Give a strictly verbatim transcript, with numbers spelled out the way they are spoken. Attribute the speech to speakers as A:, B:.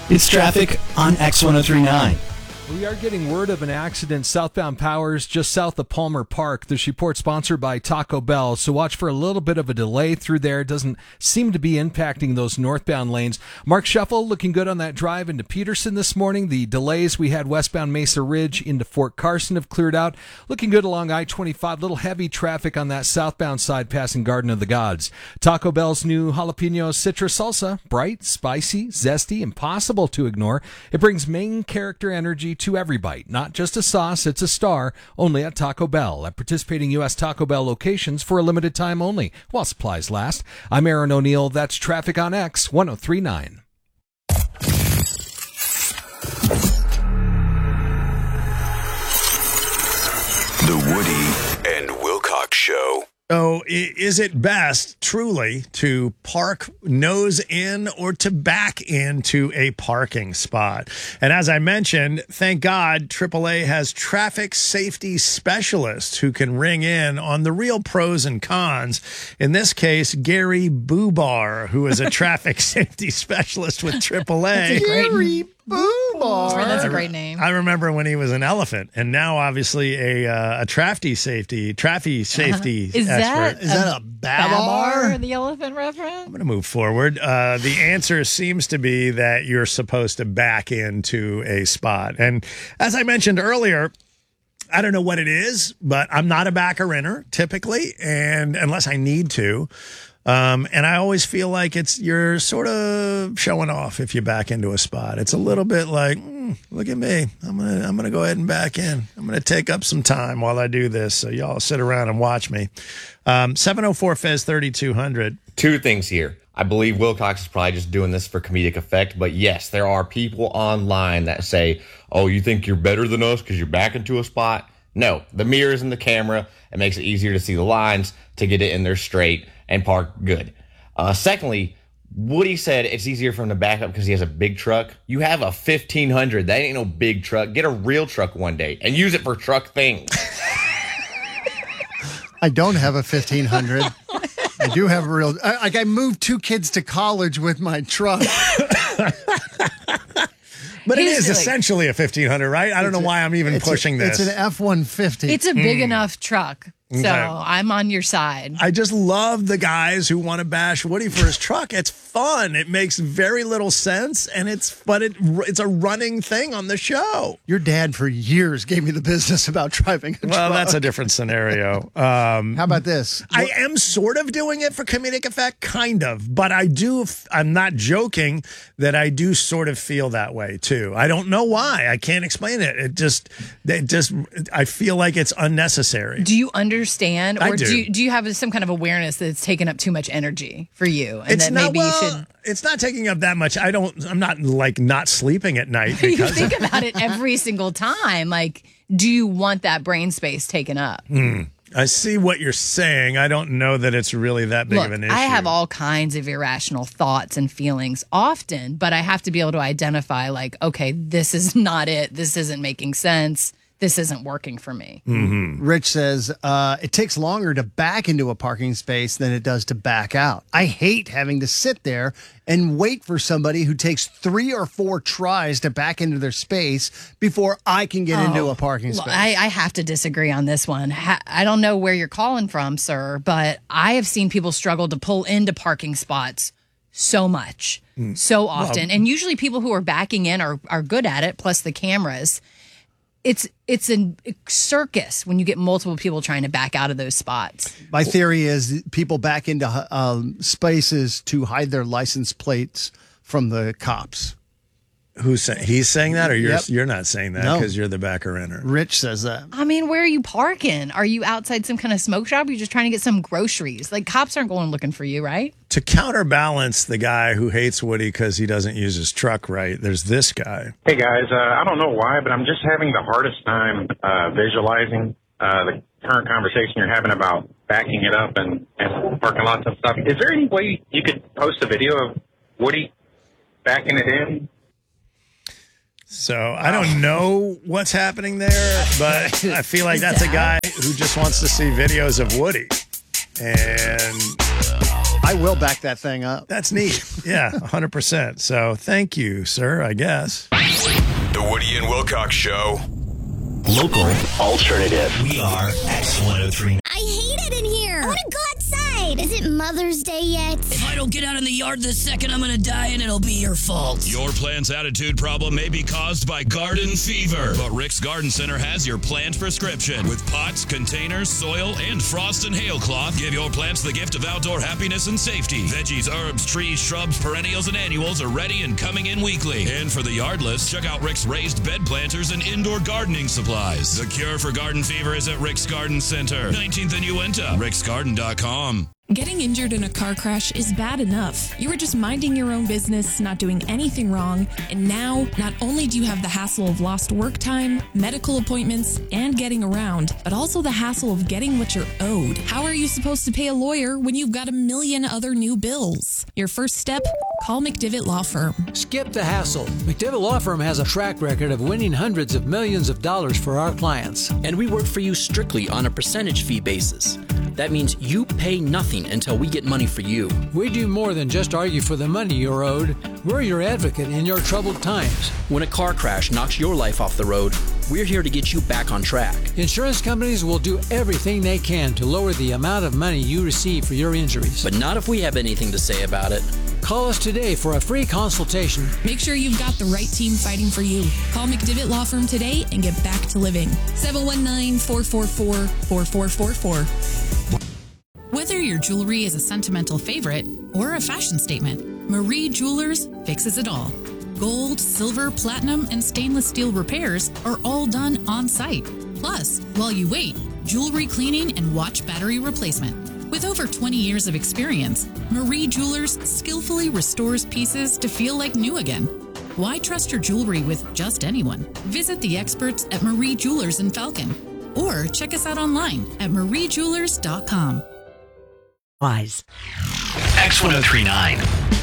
A: It's traffic on X ten thirty-nine.
B: We are getting word of an accident southbound Powers just south of Palmer Park. This report sponsored by Taco Bell, so watch for a little bit of a delay through there. It doesn't seem to be impacting those northbound lanes. Mark Shuffle looking good on that drive into Peterson this morning. The delays we had westbound Mesa Ridge into Fort Carson have cleared out. Looking good along I twenty-five. Little heavy traffic on that southbound side passing Garden of the Gods. Taco Bell's new jalapeno citrus salsa, bright, spicy, zesty, impossible to ignore. It brings main character energy to every bite. Not just a sauce, it's a star. Only at Taco Bell. At participating U S Taco Bell locations for a limited time only, while supplies last. I'm Aaron O'Neill. That's Traffic on X ten thirty-nine.
C: The Woody and Wilcox Show.
D: So is it best, truly, to park nose in or to back into a parking spot? And as I mentioned, thank God, triple A has traffic safety specialists who can ring in on the real pros and cons. In this case, Gary Boobar, who is a traffic safety specialist with triple A.
E: That's a great
D: Gary Boobar.
E: That's a great name.
D: I remember when he was an elephant, and now obviously a uh, a traffic safety, traffic safety
E: uh-huh. Is
D: expert.
E: that
D: Is
E: that a Babar? The elephant reference?
D: I'm going to move forward. Uh, the answer seems to be that you're supposed to back into a spot. And as I mentioned earlier, I don't know what it is, but I'm not a backer-inner typically, and unless I need to. Um, and I always feel like it's you're sort of showing off if you back into a spot. It's a little bit like, mm, look at me. I'm gonna I'm gonna go ahead and back in. I'm gonna take up some time while I do this, so y'all sit around and watch me. Um, seven oh four Fez thirty-two hundred.
F: Two things here. I believe Wilcox is probably just doing this for comedic effect, but yes, there are people online that say, "Oh, you think you're better than us because you're back into a spot?" No, the mirrors and the camera, it makes it easier to see the lines, to get it in there straight and park good. Uh, secondly, Woody said it's easier for him to back up because he has a big truck. You have a fifteen hundred. That ain't no big truck. Get a real truck one day and use it for truck things.
G: I don't have a fifteen hundred. I do have a real... I, like, I moved two kids to college with my truck.
D: But it
E: He's
D: is
E: like,
D: essentially a fifteen hundred, right? I don't know
G: a,
D: why I'm even pushing
G: a,
D: this.
G: It's an F one fifty.
E: It's a big mm. enough truck. So
D: Okay.
E: I'm on your side.
D: I just love the guys who want to bash Woody for his truck. It's fun. It makes very little sense, and it's but it it's a running thing on the show.
G: Your dad for years gave me the business about driving a
D: Well,
G: truck.
D: that's a different scenario. Um,
G: How about this?
D: I am sort of doing it for comedic effect, kind of, but I do. I'm not joking that I do sort of feel that way too. I don't know why. I can't explain it. It just, it just. I feel like it's unnecessary.
E: Do you understand, or
D: I do.
E: do you, do you have some kind of awareness that it's taking up too much energy for you, and
D: It's
E: that
D: not,
E: maybe
D: well,
E: you should?
D: It's not taking up that much. I don't. I'm not like not sleeping at night.
E: You
D: Because
E: think about it every single time. Like, do you want that brain space taken up?
D: Mm, I see what you're saying. I don't know that it's really that big
E: Look,
D: of an issue.
E: I have all kinds of irrational thoughts and feelings often, but I have to be able to identify, like, okay, this is not it. This isn't making sense. This isn't working for me.
D: Mm-hmm.
G: Rich says, uh, it takes longer to back into a parking space than it does to back out. I hate having to sit there and wait for somebody who takes three or four tries to back into their space before I can get
E: Oh,
G: into a parking
E: well,
G: space.
E: I, I have to disagree on this one. Ha- I don't know where you're calling from, sir, but I have seen people struggle to pull into parking spots so much, mm. so often. Well, and usually people who are backing in are, are good at it, plus the cameras. It's it's a circus when you get multiple people trying to back out of those spots.
G: My theory is people back into um, spaces to hide their license plates from the cops.
D: Who's saying he's saying that, or you're
G: Yep.
D: you're not saying that because
G: No.
D: you're the backer-inner?
G: Rich says that.
E: I mean, where are you parking? Are you outside some kind of smoke shop? Or are you just trying to get some groceries? Like, cops aren't going looking for you, right?
D: To counterbalance the guy who hates Woody because he doesn't use his truck right, there's this guy.
H: Hey guys, uh, I don't know why, but I'm just having the hardest time uh, visualizing uh, the current conversation you're having about backing it up and, and parking lots and stuff. Is there any way you could post a video of Woody backing it in?
D: So I don't know what's happening there, but I feel like that's a guy who just wants to see videos of Woody. And
G: I will back that thing up.
D: That's neat. Yeah, one hundred percent. So thank you, sir, I guess.
C: The Woody and Wilcox Show.
A: Local
C: Alternative.
A: We are X one oh three.
I: I hate it in here. I want to go outside. Is it Mother's Day yet?
J: If I don't get out in the yard this second, I'm going to die and it'll be your fault.
K: Your plant's attitude problem may be caused by garden fever, but Rick's Garden Center has your plant prescription. With pots, containers, soil, and frost and hail cloth, give your plants the gift of outdoor happiness and safety. Veggies, herbs, trees, shrubs, perennials, and annuals are ready and coming in weekly. And for the yardless, check out Rick's raised bed planters and indoor gardening supplies. The cure for garden fever is at Rick's Garden Center, nineteenth and Uinta, ricks garden dot com.
L: Getting injured in a car crash is bad enough. You were just minding your own business, not doing anything wrong, and now not only do you have the hassle of lost work time, medical appointments, and getting around, but also the hassle of getting what you're owed. How are you supposed to pay a lawyer when you've got a million other new bills? Your first step? Call McDivitt Law Firm.
M: Skip the hassle. McDivitt Law Firm has a track record of winning hundreds of millions of dollars for our clients.
N: And we work for you strictly on a percentage fee basis. That means you pay nothing until we get money for you.
M: We do more than just argue for the money you're owed. We're your advocate in your troubled times.
N: When a car crash knocks your life off the road, we're here to get you back on track.
M: Insurance companies will do everything they can to lower the amount of money you receive for your injuries.
N: But not if we have anything to say about it.
M: Call us today for a free consultation.
L: Make sure you've got the right team fighting for you. Call McDivitt Law Firm today and get back to living. seven one nine, four four four, four four four four.
O: Whether your jewelry is a sentimental favorite or a fashion statement, Marie Jewelers fixes it all. Gold, silver, platinum, and stainless steel repairs are all done on site. Plus, while you wait, jewelry cleaning and watch battery replacement. With over twenty years of experience, Marie Jewelers skillfully restores pieces to feel like new again. Why trust your jewelry with just anyone? Visit the experts at Marie Jewelers in Falcon or check us out online at marie jewelers dot com.
A: Wise. X one oh three nine.